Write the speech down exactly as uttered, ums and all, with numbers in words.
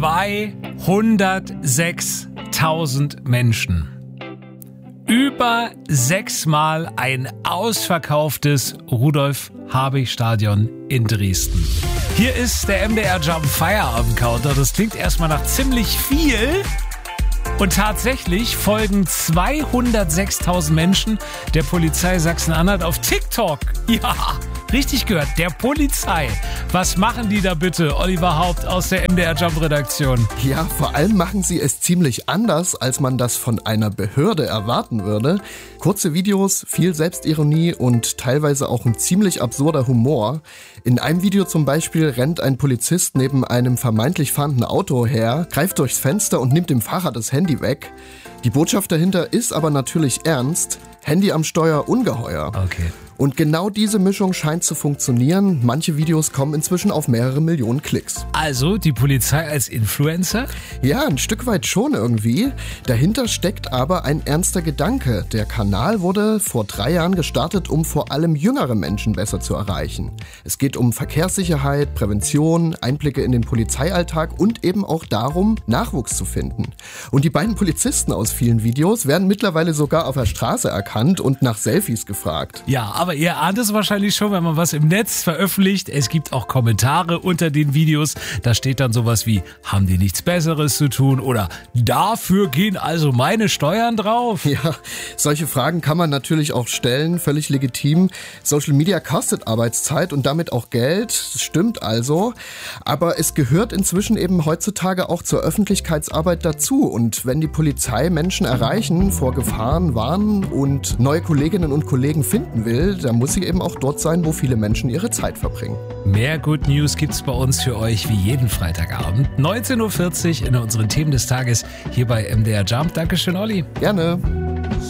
zweihundertsechstausend Menschen. Über sechsmal ein ausverkauftes Rudolf-Habich-Stadion in Dresden. Hier ist der M D R Jump Feierabend-Counter. Das klingt erstmal nach ziemlich viel. Und tatsächlich folgen zweihundertsechstausend Menschen der Polizei Sachsen-Anhalt auf TikTok. Ja, richtig gehört, der Polizei. Was machen die da bitte, Oliver Haupt aus der M D R Jump Redaktion? Ja, vor allem machen sie es ziemlich anders, als man das von einer Behörde erwarten würde. Kurze Videos, viel Selbstironie und teilweise auch ein ziemlich absurder Humor. In einem Video zum Beispiel rennt ein Polizist neben einem vermeintlich fahrenden Auto her, greift durchs Fenster und nimmt dem Fahrer das Handy weg. Die Botschaft dahinter ist aber natürlich ernst. Handy am Steuer, ungeheuer. Okay. Und genau diese Mischung scheint zu funktionieren. Manche Videos kommen inzwischen auf mehrere Millionen Klicks. Also die Polizei als Influencer? Ja, ein Stück weit schon irgendwie. Dahinter steckt aber ein ernster Gedanke. Der Kanal wurde vor drei Jahren gestartet, um vor allem jüngere Menschen besser zu erreichen. Es geht um Verkehrssicherheit, Prävention, Einblicke in den Polizeialltag und eben auch darum, Nachwuchs zu finden. Und die beiden Polizisten aus vielen Videos werden mittlerweile sogar auf der Straße erkannt und nach Selfies gefragt. Ja, aber ihr ahnt es wahrscheinlich schon, wenn man was im Netz veröffentlicht. Es gibt auch Kommentare unter den Videos. Da steht dann sowas wie, haben die nichts Besseres zu tun? Oder dafür gehen also meine Steuern drauf? Ja, solche Fragen kann man natürlich auch stellen, völlig legitim. Social Media kostet Arbeitszeit und damit auch Geld. Das stimmt also. Aber es gehört inzwischen eben heutzutage auch zur Öffentlichkeitsarbeit dazu. Und wenn die Polizei Menschen erreichen, vor Gefahren warnen und neue Kolleginnen und Kollegen finden will, da muss sie eben auch dort sein, wo viele Menschen ihre Zeit verbringen. Mehr Good News gibt's bei uns für euch wie jeden Freitagabend. neunzehn Uhr vierzig in unseren Themen des Tages hier bei M D R Jump. Dankeschön, Olli. Gerne.